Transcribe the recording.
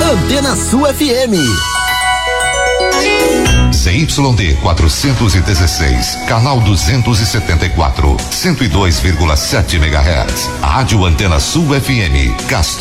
Antena Sul FM. ZYD 416, canal 274, 102,7 MHz. Rádio Antena Sul FM,